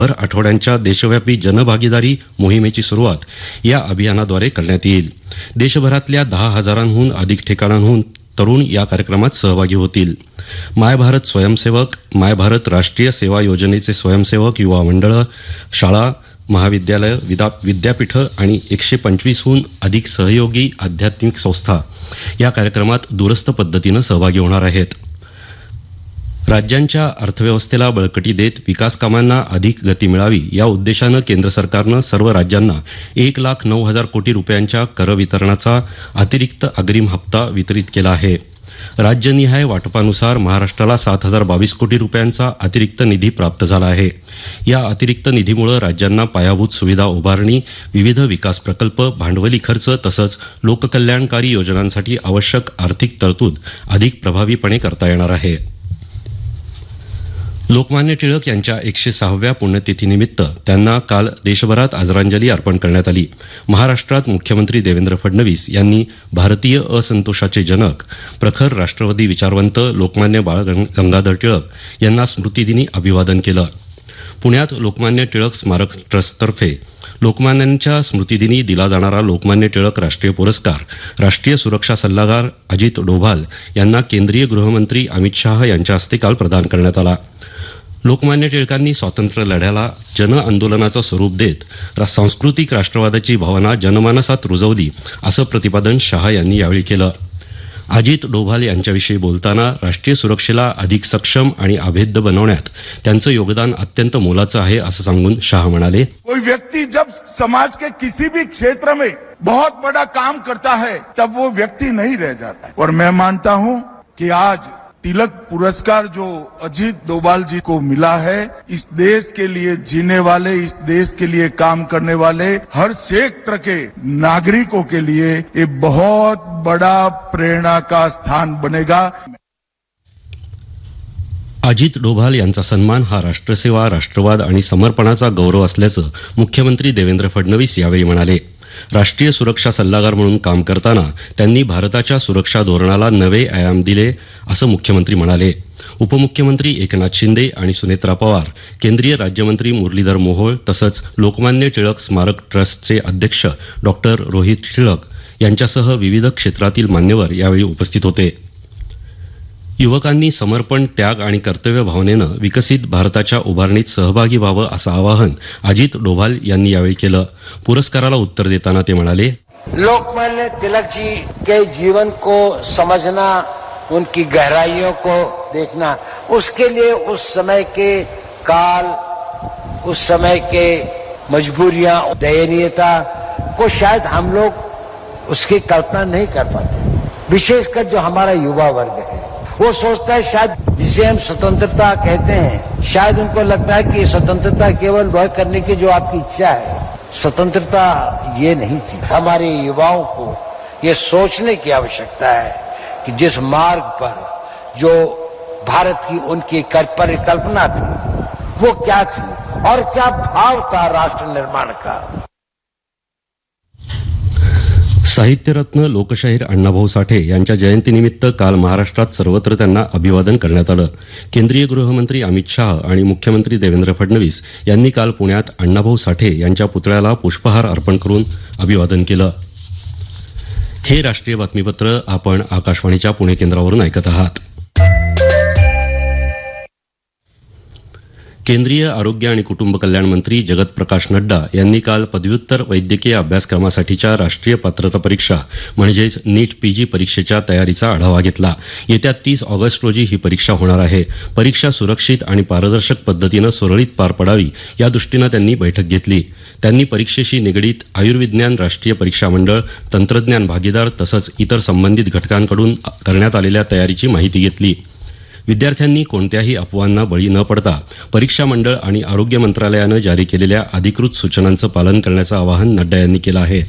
भर आठवड्यांच्या देशव्यापी जनभागीदारी मोहिमेची सुरुवात या अभियानाद्वारे करण्यात येईल. देशभरातल्या 10,000हून अधिक ठिकाणांहून तरुण या कार्यक्रमात सहभागी होतील. माय भारत स्वयंसेवक, माय भारत राष्ट्रीय सेवा योजनेचे स्वयंसेवक, युवा मंडळं, शाळा, महाविद्यालय, विद्यापीठं आणि 125हून अधिक सहयोगी आध्यात्मिक संस्था या कार्यक्रमात दूरस्थ पद्धतीनं सहभागी होणार आहेत. राज्यांच्या अर्थव्यवस्थेला बळकटी देत विकास कामांना अधिक गती मिळावी या उद्देशानं केंद्र सरकारनं सर्व राज्यांना 1,09,000 कोटी रुपयांच्या कर वितरणाचा अतिरिक्त अग्रिम हप्ता वितरित केला आहे. राज्यनिहाय वाटपानुसार महाराष्ट्राला 7,022 कोटी रुपयांचा अतिरिक्त निधी प्राप्त झाला आहे. या अतिरिक्त निधीमुळे राज्यांना पायाभूत सुविधा उभारणी, विविध विकास प्रकल्प, भांडवली खर्च तसंच लोककल्याणकारी योजनांसाठी आवश्यक आर्थिक तरतूद अधिक प्रभावीपणे करता येणार आहे. लोकमान्य टिळक यांच्या 106व्या पुण्यतिथीनिमित्त त्यांना काल देशभरात आदरांजली अर्पण करण्यात आली. महाराष्ट्रात मुख्यमंत्री देवेंद्र फडणवीस यांनी भारतीय असंतोषाचे जनक, प्रखर राष्ट्रवादी विचारवंत लोकमान्य बाळ गंगाधर टिळक यांना स्मृतिदिनी अभिवादन केलं. पुण्यात लोकमान्य टिळक स्मारक ट्रस्टतर्फे लोकमान्यांच्या स्मृतिदिनी दिला जाणारा लोकमान्य टिळक राष्ट्रीय पुरस्कार राष्ट्रीय सुरक्षा सल्लागार अजित डोभाल यांना केंद्रीय गृहमंत्री अमित शाह यांच्या हस्ते काल प्रदान करण्यात आला. लोकमान्य टिळकांनी स्वातंत्र्य लढ्याला जन आंदोलनाचं स्वरूप देत सांस्कृतिक राष्ट्रवादाची भावना जनमानसात रुजवली असं प्रतिपादन शाह यांनी यावेळी केलं. अजित डोभाल यांच्याविषयी बोलताना राष्ट्रीय सुरक्षेला अधिक सक्षम आणि अभेद्य बनवण्यात त्यांचं योगदान अत्यंत मोलाचं आहे असं सांगून शाह म्हणाले, कोई व्यक्ति जब समाज के किसी भी क्षेत्र में बहुत बड़ा काम करता है तब वो व्यक्ति नहीं रह जाता है. और मैं मानता हूं कि आज तिलक पुरस्कार जो अजीत डोभाल जी को मिला है, इस देश के लिए जीने वाले, इस देश के लिए काम करने वाले हर क्षेत्र के नागरिकों के लिए ये बहुत बड़ा प्रेरणा का स्थान बनेगा. अजित डोभाल यांचा सन्मान हा राष्ट्रसेवा, राष्ट्रवाद आणि समर्पणाचा गौरव असल्याचं मुख्यमंत्री देवेंद्र फडणवीस यावेळी म्हणाले. राष्ट्रीय सुरक्षा सल्लागार म्हणून काम करताना त्यांनी भारताच्या सुरक्षा धोरणाला नवे आयाम दिले असं मुख्यमंत्री म्हणाले. उपमुख्यमंत्री एकनाथ शिंदे आणि सुनेत्रा पवार, केंद्रीय राज्यमंत्री मुरलीधर मोहोळ तसंच लोकमान्य टिळक स्मारक ट्रस्टचे अध्यक्ष डॉक्टर रोहित टिळक यांच्यासह विविध क्षेत्रातील मान्यवर यावेळी उपस्थित होते. युवकांनी समर्पण, त्याग आणि कर्तव्य भावनेनं विकसित भारताच्या उभारणीत सहभागी व्हावं असं आवाहन अजित डोभाल यांनी यावेळी केलं. पुरस्काराला उत्तर देताना ते म्हणाले, लोकमान्य तिलक जी के जीवन को समझना, उनकी गहराइयों को देखना, उसके लिए उस समय के काल, उस समय के मजबूरियां, दयनीयता को शायद हम लोग उसकी कल्पना नहीं कर पाते. विशेषकर जो हमारा युवा वर्ग है वो सोचता है शायद जिसे हम स्वतंत्रता कहते हैं, शायद उनको लगता है कि स्वतंत्रता केवल वह करने की जो आपकी इच्छा है. स्वतंत्रता ये नहीं थी. हमारे युवाओं को ये सोचने की आवश्यकता है कि जिस मार्ग पर जो भारत की उनकी परिकल्पना थी वो क्या थी और क्या भाव था राष्ट्र निर्माण का. साहित्यरत्न लोकशाहीर अण्णाभाऊ साठे यांच्या जयंतीनिमित्त काल महाराष्ट्रात सर्वत्र त्यांना अभिवादन करण्यात आलं. केंद्रीय गृहमंत्री अमित शाह आणि मुख्यमंत्री देवेंद्र फडणवीस यांनी काल पुण्यात अण्णाभाऊ साठे यांच्या पुतळ्याला पुष्पहार अर्पण करून अभिवादन केलं. हे राष्ट्रीय बातमीपत्र आपण आकाशवाणीच्या पुणे केंद्रावरून ऐकत आहात. केंद्रीय आरोग्य आणि कुटुंब कल्याण मंत्री जगत प्रकाश नड्डा यांनी काल पदव्युत्तर वैद्यकीय अभ्यासक्रमासाठीच्या राष्ट्रीय पात्रता परीक्षा म्हणजेच नीट पीजी परीक्षेच्या तयारीचा आढावा घेतला. येत्या 30 ऑगस्ट रोजी ही परीक्षा होणार आहे. परीक्षा सुरक्षित आणि पारदर्शक पद्धतीनं सुरळीत पार पडावी या दृष्टीनं त्यांनी बैठक घेतली. त्यांनी परीक्षेशी निगडीत आयुर्विज्ञान राष्ट्रीय परीक्षा मंडळ, तंत्रज्ञान भागीदार तसंच इतर संबंधित घटकांकडून करण्यात आलेल्या तयारीची माहिती घेतली. विद्यार्थ्यांनी कोणत्याही अफवांना बळी न पडता परीक्षा मंडळ आणि आरोग्य मंत्रालयानं जारी केलेल्या अधिकृत सूचनांचं पालन करण्याचं आवाहन नड्डा यांनी केलं आहे.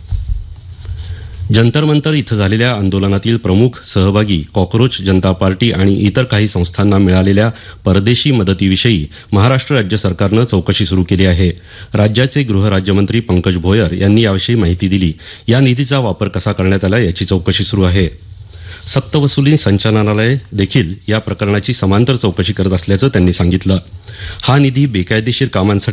जंतर मंतर इथं झालेल्या आंदोलनातील प्रमुख सहभागी कॉक्रोच जनता पार्टी आणि इतर काही संस्थांना मिळालेल्या परदेशी मदतीविषयी महाराष्ट्र राज्य सरकारनं चौकशी सुरू केली आहे. राज्याचे गृहराज्यमंत्री पंकज भोयर यांनी याविषयी माहिती दिली. या निधीचा वापर कसा करण्यात आला याची चौकशी सुरू आहे. सक्तवसुली संचालनालय देखील या प्रकरणाची समांतर चौकशी करत असल्याचं त्यांनी सांगितलं. हा निधी बेकायदेशीर कामांसाठी